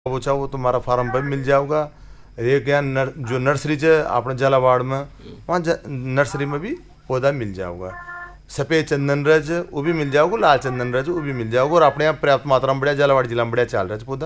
वो चाहो वो तुम्हारा फार्म पर मिल जाओगा। एक यहाँ जो नर्सरी है अपने झालावाड़ में, वहाँ नर्सरी में भी पौधा मिल जाओगा। सफ़ेद चंदन रज वो भी मिल जाओगा, लाल चंदन रज वो भी मिल जाओगा। और अपने यहाँ पर्याप्त मात्रा में बढ़िया झालावाड़ जिला में बढ़िया चल रहा है पौधा।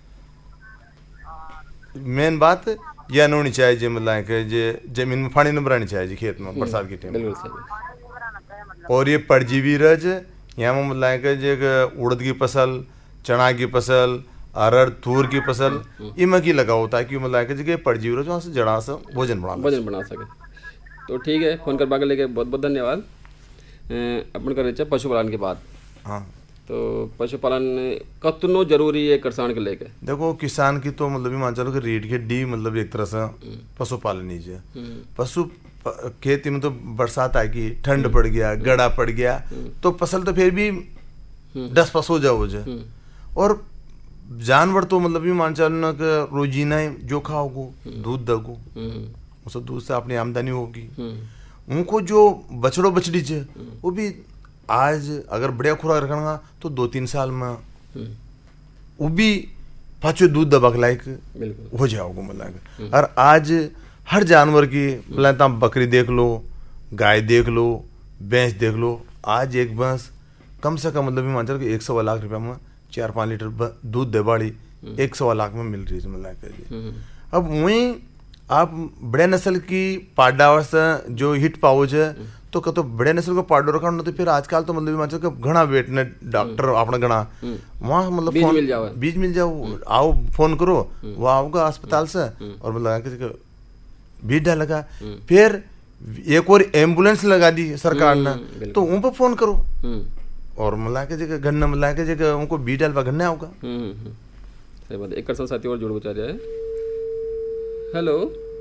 मेन बात यह नहीं होनी चाहिए जी, मतलब कि जे जमीन में पानी नहीं भरानी चाहिए जी खेत में बरसात के टाइम। और ये परजीवी रज यहाँ में मतलब कि जो उड़द की फसल, चना की फसल, अरहर तूर की फसल इनमें की लगा होता है कि मतलब कि परजीवी रज वहाँ से जड़ा से भोजन बना सके। तो ठीक है, फोन कर पाके लेके बहुत बहुत धन्यवाद। अपन कर रहे पशुपालन की बात। हाँ, तो पशुपालन कतनो जरूरी है किसान के लेके? देखो किसान की तो मतलब मान चलो कि रीढ़ की हड्डी मतलब एक तरह से पशुपालन ही है। पशु खेती में तो बरसात आएगी, ठंड पड़ गया, गड़ा पड़ गया तो फसल तो फिर भी 10 पशु हो जाओ। और जानवर तो मतलब भी मान चलो ना कि रोजीना जो खाओगो दूध दगो, उस दूध से अपनी आमदनी होगी। उनको जो बछड़ो बछड़ी है वो भी आज अगर बढ़िया खुराक रखना तो 2-3 साल में वो भी पाँचों दूध दबक लायक हो जाओगे मतलब। और आज हर जानवर की मतलब बकरी देख लो, गाय देख लो, भैंस देख लो, आज एक भैंस कम से कम मतलब भी मान चलो कि 1-1.25 लाख रुपया में 4-5 लीटर दूध देवाड़ी 1-1.25 लाख में मिल रही है मतलब। अब वहीं आप बड़े नस्ल की पाडावर से जो हिट पाओ है तो कतो बड़े नस्ल को पाडो रखा तो फिर आजकल तो मतलब मान चलो घना वेटने डॉक्टर अपना घना वहाँ मतलब बीज मिल जाओ, आओ फोन करो वो आओगा अस्पताल से और मतलब बीज डालेगा। फिर एक और एम्बुलेंस लगा दी सरकार ने तो उन पर फोन करो और मिला के जगह गन्ना मिला के जगह उनको बीज डालवा गन्ना होगा। सही बात। एक साथी और जुड़ चाह रहा है। Hello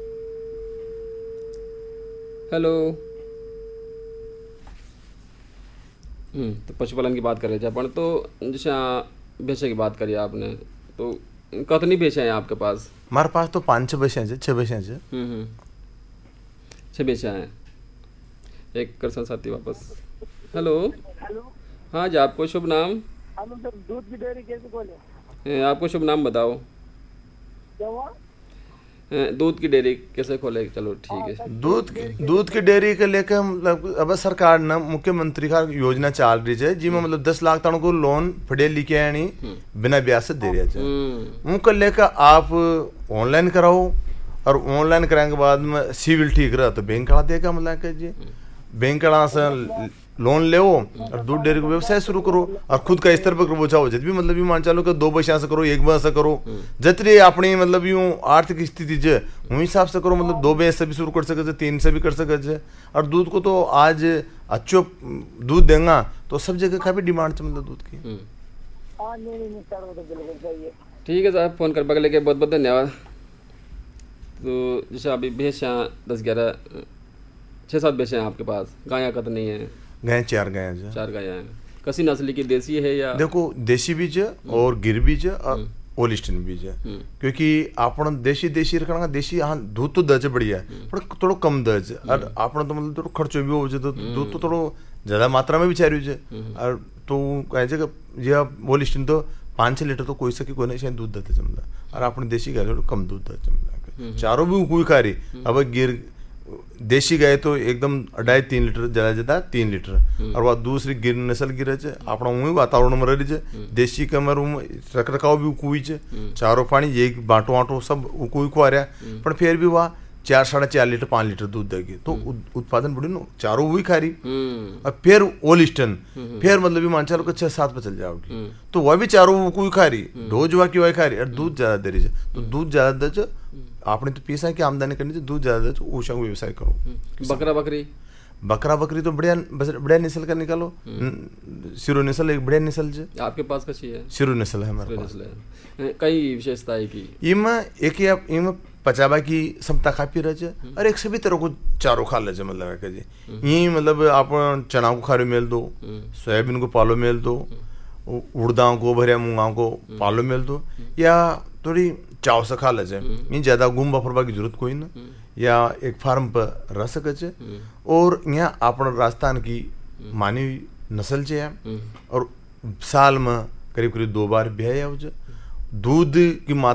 hello. तो पशुपालन की बात कर रहे थे अपन। तो जैसे भैंसे की बात करी आपने, तो कितनी भैंसे हैं आपके पास? हमारे पास तो 5-6 भैंसे हैं, 6 भैंसे हैं। 6 भैंसे हैं। एक कर साथी वापस। हेलो। हाँ जी, आपको शुभ नाम? दूध की डेयरी कैसे खोले? आपको शुभ नाम बताओ। दूध की डेयरी कैसे खोले? चलो ठीक है। दूध की डेयरी के लेकर मतलब अब सरकार ने मुख्यमंत्री का योजना चल रही है जिसमें मतलब 10 लाख तक को लोन पढ़े लिखे यानी बिना ब्याज से दे रहे हैं। उनको लेकर आप ऑनलाइन कराओ और ऑनलाइन कराने के बाद में सिविल ठीक रहा तो बैंक करा देगा मतलब जी। बैंक करा से लोन ले और दूध डेयरी को व्यवसाय शुरू करो और खुद का स्तर पर करो। चाहो जब भी मतलब भी मान चलो कि 2 पैसा से करो, 1 भैंस से करो, जितनी अपनी मतलब यूँ आर्थिक स्थिति है उस हिसाब से करो। मतलब 2 भैंस से भी शुरू कर सके, 3 से भी कर सके। और दूध को तो आज अच्छो दूध देगा तो सब जगह काफी डिमांड है मतलब दूध की। ठीक है साहब, फोन कर लेके बहुत बहुत धन्यवाद। तो जैसे अभी भैंसा 10-11 6-7 भैंसे हैं आपके पास, गायें कितनी है? गाय 4 गाय हैं। 4 गायें हैं। कसी नस्ल की देसी है या? देखो देसी बीज है और गिर बीज है और ओलिस्टन बीज है। क्योंकि अपन देसी रखना देसी हाँ दूध तो दर्ज बढ़िया है पर थोड़ा कम दर्ज और अपन तो मतलब थोड़ा खर्चो भी हो जाए तो दूध तो थोड़ा ज्यादा मात्रा में भी चाहिए और तो कहे यह ओलिस्टन तो 5-6 लीटर तो कोई सके कोई नहीं दूध देते जमला और अपने देसी गाय थोड़ा कम दूध देते जमला। चारों भी कोई खा रही। अब गिर देसी गाय तो एकदम 2.5-3 लीटर ज्यादा 3 लीटर और वह दूसरी गिर नस्ल गिर अपना वही वातावरण में रही है। देसी कमर रख रखाव भी कुई चारों पानी एक बांटो वाटो सब कोई खुआ रहा पर फिर भी वह 4-4.5 लीटर 5 लीटर दूध देगी तो उत्पादन बढ़ी नो चारों वही खा रही। और फिर ओलिस्टन फिर मतलब भी मान चलो 6-7 पे चल जाओगी तो वह भी चारों कोई खा रही, ढोज वह की वही खा रही और दूध ज्यादा दे रही है। तो दूध ज्यादा दे आपने तो पैसा की आमदनी करनी चाहिए, दूध ज्यादा तो ऊषा को व्यवसाय करो। बकरा बकरी तो बढ़िया नस्ल का निकालो। सिरो नस्ल एक बढ़िया नस्ल है। आपके पास कैसी है? सिरो नस्ल है हमारे पास। कई विशेषताएं की इनमें पचावा की क्षमता काफी रहे और एक सभी तरह को चारों खा ले मतलब यही मतलब आप चना को खारे मेल दो, सोयाबीन को पालो मेल दो, उड़दाओं को भरिया मूंगा को पालो मेल दो या थोड़ी चाव से खा ले ये ज्यादा घूमबा फिरबा की जरूरत कोई ना या एक फार्म पर रह सके। और यहाँ अपन राजस्थान की मानी नस्ल है और साल में करीब 2 बार ब्याह हो दूध की